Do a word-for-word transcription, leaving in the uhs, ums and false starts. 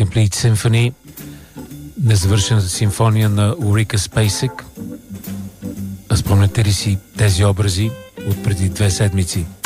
Incomplete Symphony, незавършената симфония на Улрика Спейсек. А спомняте ли си тези образи от преди две седмици?